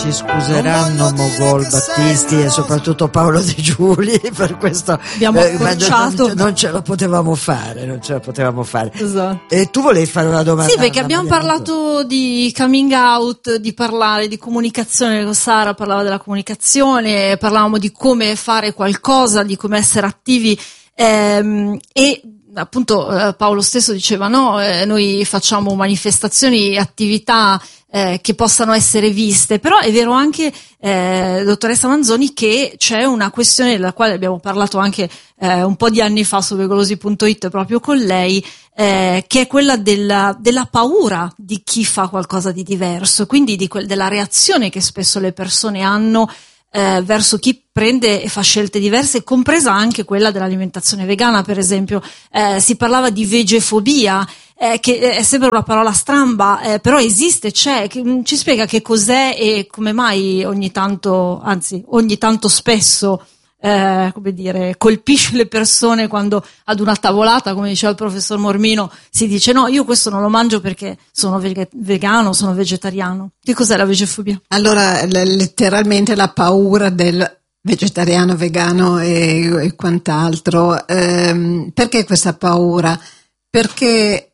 Ci scuseranno Mogol, Battisti e soprattutto Paolo De Giuli per questo. Abbiamo accorciato. Non ce la potevamo fare. Esatto. E tu volevi fare una domanda? Sì, perché abbiamo parlato di coming out, di parlare di comunicazione con Sara, parlava della comunicazione, parlavamo di come fare qualcosa, di come essere attivi, e appunto Paolo stesso diceva noi facciamo manifestazioni, attività che possano essere viste, però è vero anche, dottoressa Manzoni, che c'è una questione della quale abbiamo parlato anche un po' di anni fa su Vegolosi.it proprio con lei, che è quella della paura di chi fa qualcosa di diverso, quindi della reazione che spesso le persone hanno verso chi prende e fa scelte diverse, compresa anche quella dell'alimentazione vegana, per esempio. Si parlava di vegefobia, che è sempre una parola stramba, però esiste, c'è. Ci spiega che cos'è e come mai ogni tanto spesso colpisce le persone quando ad una tavolata, come diceva il professor Mormino, si dice no, io questo non lo mangio perché sono vegano, sono vegetariano. Che cos'è la vegefobia? Allora, letteralmente la paura del vegetariano, vegano e quant'altro. Perché questa paura? Perché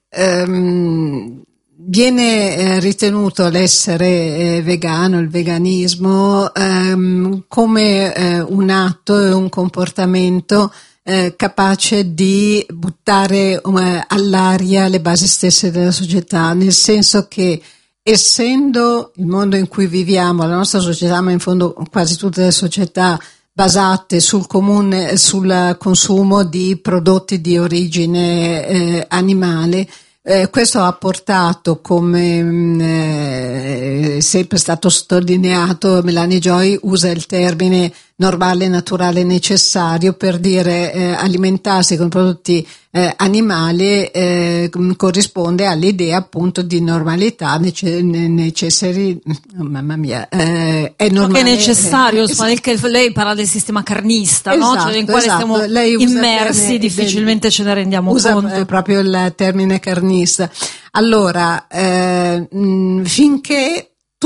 viene ritenuto l'essere vegano, il veganismo, come un atto e un comportamento capace di buttare all'aria le basi stesse della società, nel senso che, essendo il mondo in cui viviamo, la nostra società, ma in fondo quasi tutte le società basate sul consumo di prodotti di origine animale, questo ha portato, come è sempre stato sottolineato, Melanie Joy usa il termine normale, naturale, necessario per dire alimentarsi con prodotti animali corrisponde all'idea appunto di normalità necessari. Mamma mia, è normale, che è necessario, lei parla del sistema carnista, esatto, no? Cioè in quale siamo immersi, difficilmente ce ne rendiamo conto. Proprio il termine carnista. Allora, finché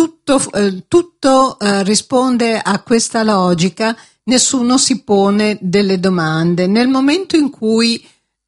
tutto risponde a questa logica, nessuno si pone delle domande. Nel momento in cui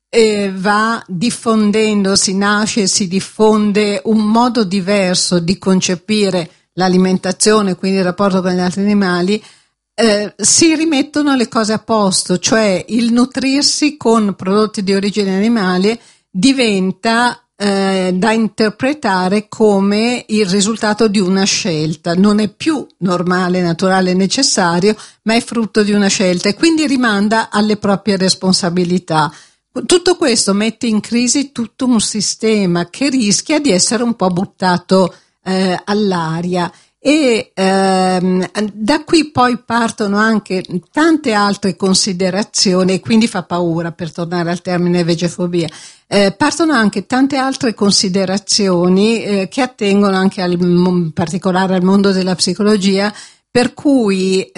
va diffondendosi, nasce e si diffonde un modo diverso di concepire l'alimentazione, quindi il rapporto con gli altri animali, si rimettono le cose a posto, cioè il nutrirsi con prodotti di origine animale diventa da interpretare come il risultato di una scelta, non è più normale, naturale, necessario, ma è frutto di una scelta e quindi rimanda alle proprie responsabilità. Tutto questo mette in crisi tutto un sistema che rischia di essere un po' buttato all'aria. E da qui poi partono anche tante altre considerazioni, e quindi fa paura, per tornare al termine vegefobia, partono anche tante altre considerazioni che attengono anche in particolare al mondo della psicologia, per cui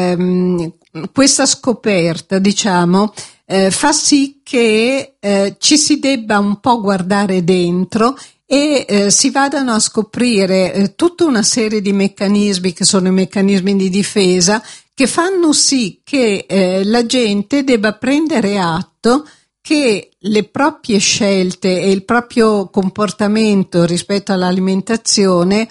questa scoperta, diciamo, fa sì che ci si debba un po' guardare dentro e si vadano a scoprire tutta una serie di meccanismi che sono i meccanismi di difesa, che fanno sì che la gente debba prendere atto che le proprie scelte e il proprio comportamento rispetto all'alimentazione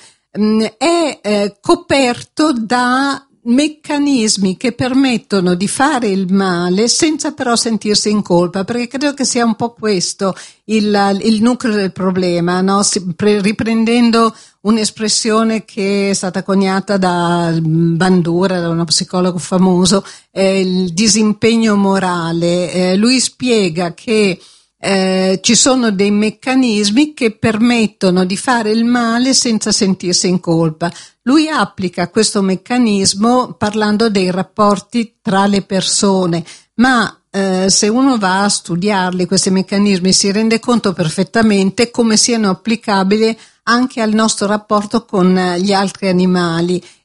è coperto da meccanismi che permettono di fare il male senza però sentirsi in colpa, perché credo che sia un po' questo il nucleo del problema, no? Riprendendo un'espressione che è stata coniata da Bandura, da uno psicologo famoso, il disimpegno morale. Lui spiega che ci sono dei meccanismi che permettono di fare il male senza sentirsi in colpa. Lui applica questo meccanismo parlando dei rapporti tra le persone, ma se uno va a studiarli questi meccanismi si rende conto perfettamente come siano applicabili anche al nostro rapporto con gli altri animali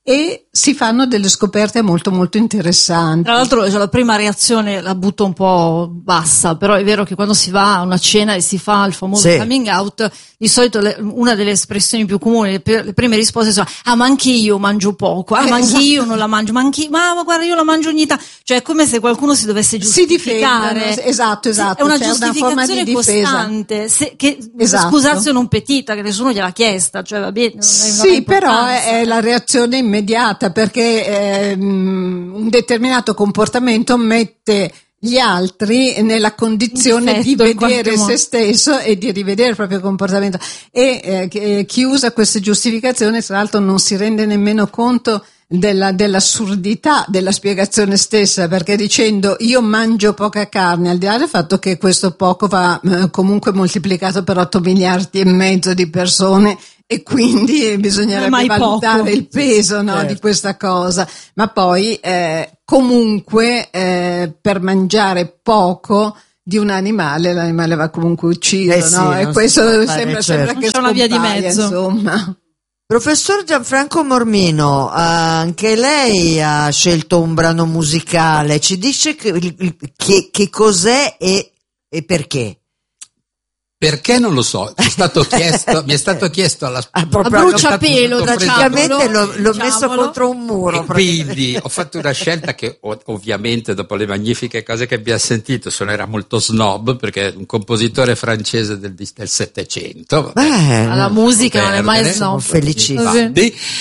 e si fanno delle scoperte molto molto interessanti. Tra l'altro la prima reazione la butto un po' bassa, però è vero che quando si va a una cena e si fa il famoso coming out, di solito una delle espressioni più comuni, le prime risposte sono: ah, ma anche io mangio poco, ma anche io non la mangio, ma guarda, io la mangio ogni tanto. Cioè è come se qualcuno si dovesse giustificare. Esatto. È una giustificazione costante, scusazio non petita, che nessuno gliel'ha chiesta, cioè va bene. Sì, però è la reazione immediata, perché un determinato comportamento mette gli altri nella condizione di vedere se stesso e di rivedere il proprio comportamento, e chi usa queste giustificazioni tra l'altro non si rende nemmeno conto dell'assurdità della spiegazione stessa, perché dicendo io mangio poca carne, al di là del fatto che questo poco va comunque moltiplicato per 8 miliardi e mezzo di persone, e quindi bisognerebbe valutare il peso di questa cosa, ma poi comunque per mangiare poco di un animale, l'animale va comunque ucciso, e questo sembra che c'è una via di mezzo, insomma. Professor Gianfranco Mormino, anche lei ha scelto un brano musicale, ci dice che cos'è e perché? Perché non lo so, mi è stato chiesto a bruciapelo, praticamente l'ho messo contro un muro. E quindi ho fatto una scelta che ovviamente, dopo le magnifiche cose che abbiamo sentito, era molto snob, perché è un compositore francese del Settecento. La musica non è mai snob. Felicissimo.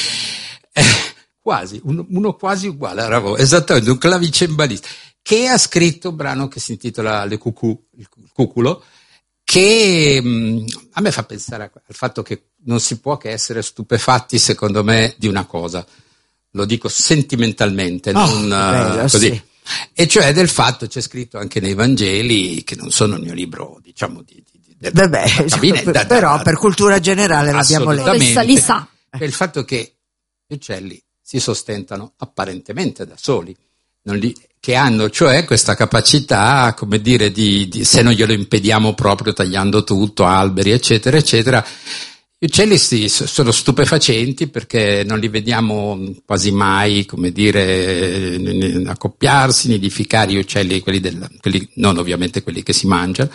Quasi, uno quasi uguale a Raveau, esattamente, un clavicembalista, che ha scritto un brano che si intitola Le Cucù, il cuculo, che a me fa pensare al fatto che non si può che essere stupefatti, secondo me, di una cosa. Lo dico sentimentalmente, non così. Sì. E cioè del fatto, c'è scritto anche nei Vangeli, che non sono il mio libro, diciamo, però per cultura generale l'abbiamo letto. Li sa. È il fatto che gli uccelli si sostentano apparentemente da soli, che hanno cioè questa capacità, come dire, di se non glielo impediamo proprio tagliando tutto, alberi eccetera eccetera. Gli uccelli sono stupefacenti, perché non li vediamo quasi mai, come dire, accoppiarsi, nidificare. Gli uccelli, quelli non ovviamente quelli che si mangiano,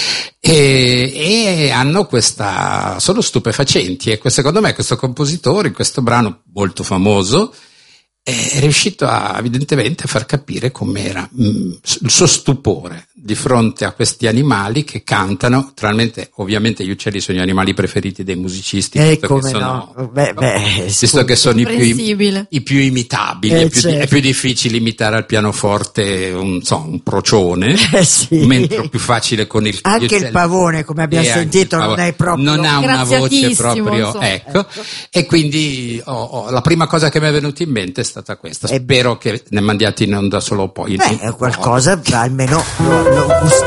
e hanno sono stupefacenti, e secondo me questo compositore, in questo brano molto famoso, è riuscito evidentemente a far capire com'era il suo stupore di fronte a questi animali che cantano. Naturalmente, ovviamente, gli uccelli sono gli animali preferiti dei musicisti, visto che sono i più imitabili, è più difficile imitare al pianoforte un procione, mentre è più facile con anche il pavone, come abbiamo sentito, non è proprio, non ha una voce proprio, ecco. E quindi la prima cosa che mi è venuta in mente è stata questa. Spero che ne mandiate in onda solo poi. Qualcosa almeno lo